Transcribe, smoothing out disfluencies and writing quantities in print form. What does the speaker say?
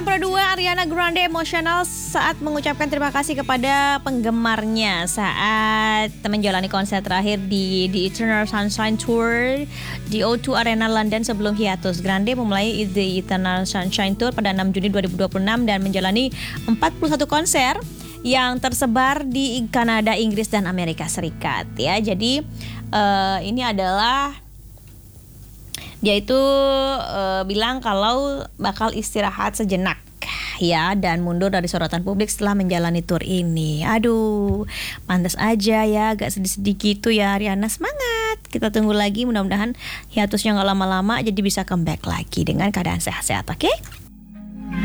Nomor 2, Ariana Grande emosional saat mengucapkan terima kasih kepada penggemarnya saat menjalani konser terakhir di The Eternal Sunshine Tour di O2 Arena London sebelum hiatus. Grande memulai The Eternal Sunshine Tour pada 6 Juni 2026 dan menjalani 41 konser yang tersebar di Kanada, Inggris, dan Amerika Serikat. Ya, jadi ini adalah dia itu bilang kalau bakal istirahat sejenak ya dan mundur dari sorotan publik setelah menjalani tur ini. Aduh, pantas aja ya, agak sedih-sedih gitu ya Ariana. Semangat, kita tunggu lagi, mudah-mudahan hiatusnya gak lama-lama jadi bisa comeback lagi dengan keadaan sehat-sehat, oke?